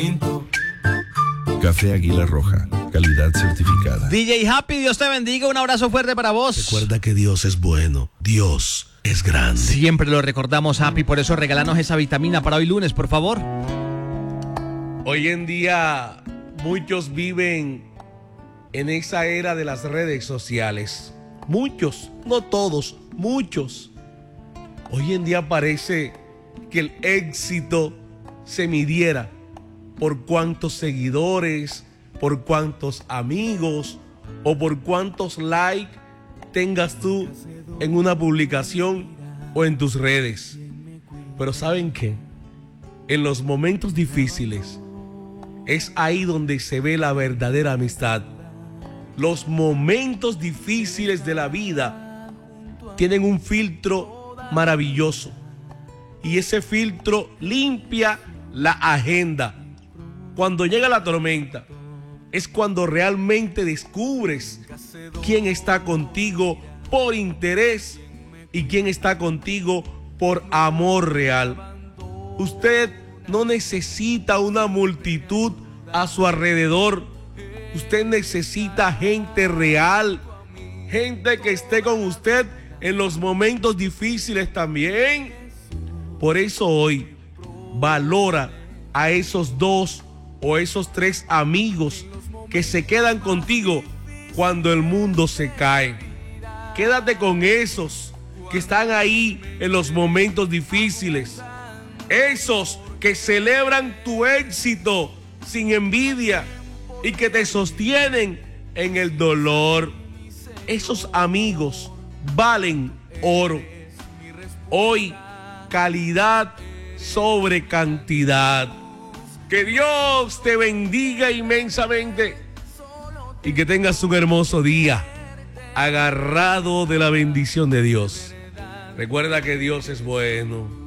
Café Águila Roja, calidad certificada. DJ Happy, Dios te bendiga, un abrazo fuerte para vos. Recuerda que Dios es bueno, Dios es grande. Siempre lo recordamos, Happy, por eso regálanos esa vitamina para hoy lunes, por favor. Hoy en día muchos viven en esa era de las redes sociales. Muchos, no todos, muchos. Hoy en día parece que el éxito se midiera por cuántos seguidores, por cuántos amigos o por cuántos likes tengas tú en una publicación o en tus redes. Pero ¿saben qué? En los momentos difíciles es ahí donde se ve la verdadera amistad. Los momentos difíciles de la vida tienen un filtro maravilloso y ese filtro limpia la agenda. Cuando llega la tormenta es cuando realmente descubres quién está contigo por interés y quién está contigo por amor real. Usted no necesita una multitud a su alrededor. Usted necesita gente real, gente que esté con usted en los momentos difíciles también. Por eso hoy valora a esos 2 o esos 3 amigos que se quedan contigo cuando el mundo se cae. Quédate con esos que están ahí en los momentos difíciles. Esos que celebran tu éxito sin envidia y que te sostienen en el dolor. Esos amigos valen oro. Hoy, calidad sobre cantidad. Que Dios te bendiga inmensamente y que tengas un hermoso día agarrado de la bendición de Dios. Recuerda que Dios es bueno.